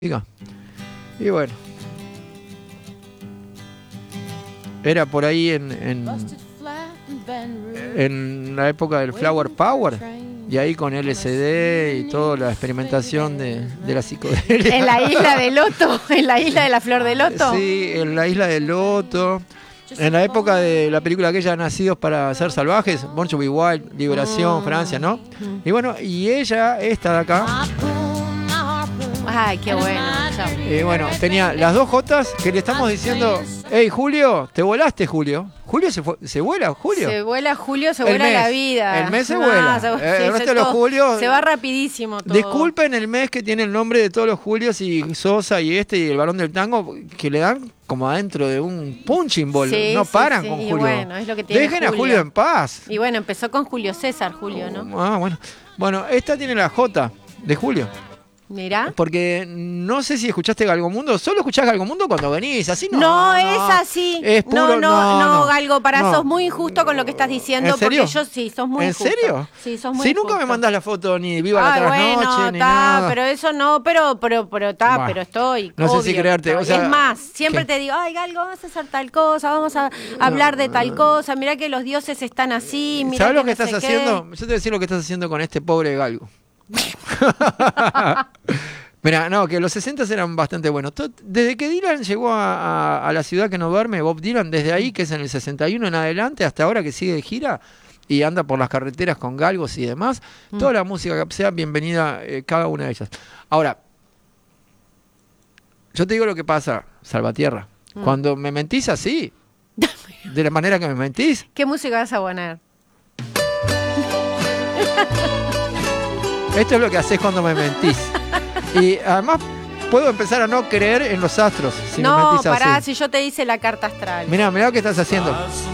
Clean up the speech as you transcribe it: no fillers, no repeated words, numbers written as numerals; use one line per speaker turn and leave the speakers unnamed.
Diga. Y bueno. Era por ahí en la época del Flower Power. Y ahí con LSD y toda la experimentación de la psicodelia.
En la isla de Loto, en la isla de la Flor de Loto.
Sí, en la isla de Loto. En la época de la película aquella Nacidos para ser salvajes, Born to be Wild, Liberación, Francia, ¿no? Y bueno, y ella, esta de acá.
Ay, qué bueno.
Bueno, tenía las dos Jotas que le estamos diciendo, hey Julio, te volaste Julio. Julio se vuela, Julio.
Se vuela Julio, se vuela la vida.
El mes se vuela. El resto de los Julios.
Se va rapidísimo todo.
Disculpen el mes que tiene el nombre de todos los Julios y Sosa y el varón del tango, que le dan como adentro de un punching ball.
Sí,
no paran con
y
Julio.
bueno, es lo que tiene
Dejen a Julio en paz.
Y bueno, empezó con Julio César, Julio, ¿no?
Ah, bueno. Bueno, esta tiene la J de Julio.
Mirá.
Porque no sé si escuchaste Galgomundo. Solo escuchás Galgomundo cuando venís. Así no.
No, es así.
Es puro,
no, Galgo, sos muy injusto con lo que estás diciendo.
¿En serio?
Porque yo sí, sos muy injusto.
¿En serio?
Sí, sos muy
Si
injusto.
nunca me mandás la foto ni Viva la Trasnoche,
bueno,
ni nada.
Pero eso no, pero estoy.
No sé si creerte. O sea,
es más, siempre
¿qué?
te digo, ay, Galgo, vamos a hacer tal cosa, vamos a hablar de tal cosa. Mirá que los dioses están así. Mirá
¿Sabes lo que
no
estás
sé
haciendo?
qué.
Yo te voy a decir lo que estás haciendo con este pobre Galgo. Mira, no, que los 60 eran bastante buenos. Desde que Dylan llegó a la ciudad que no duerme, Bob Dylan, desde ahí, que es en el 61 en adelante, hasta ahora que sigue de gira y anda por las carreteras con galgos y demás, toda la música que sea bienvenida, cada una de ellas. Ahora, yo te digo lo que pasa, Salvatierra. Cuando me mentís así, de la manera que me mentís...
¿Qué música vas a poner?
Esto es lo que haces cuando me mentís. Y además puedo empezar a no creer en los astros si me mentís así.
No, pará, si yo te hice la carta astral.
Mirá lo que estás haciendo.